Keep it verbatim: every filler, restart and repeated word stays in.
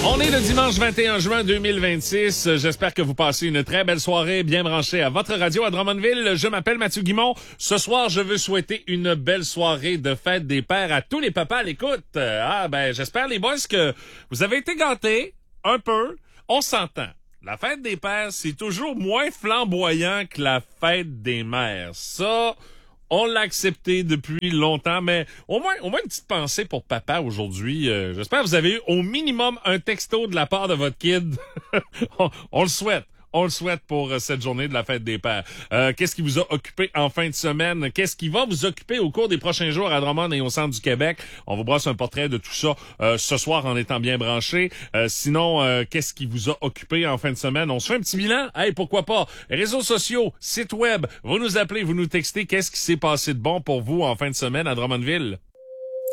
On est le dimanche vingt et un juin deux mille vingt-six. J'espère que vous passez une très belle soirée bien branchée à votre radio à Drummondville. Je m'appelle Mathieu Guimont. Ce soir, je veux souhaiter une belle soirée de fête des pères à tous les papas à l'écoute. Ah ben, j'espère les boys que vous avez été gâtés un peu. On s'entend. La fête des pères, c'est toujours moins flamboyant que la fête des mères. Ça, on l'a accepté depuis longtemps, mais au moins, au moins une petite pensée pour papa aujourd'hui. Euh, j'espère que vous avez eu au minimum un texto de la part de votre kid. on, on le souhaite. On le souhaite pour euh, cette journée de la fête des pères. Euh, qu'est-ce qui vous a occupé en fin de semaine? Qu'est-ce qui va vous occuper au cours des prochains jours à Drummond et au centre du Québec? On vous brosse un portrait de tout ça euh, ce soir en étant bien branché. Euh, sinon, euh, qu'est-ce qui vous a occupé en fin de semaine? On se fait un petit bilan? Hey, pourquoi pas? Réseaux sociaux, site web, vous nous appelez, vous nous textez. Qu'est-ce qui s'est passé de bon pour vous en fin de semaine à Drummondville?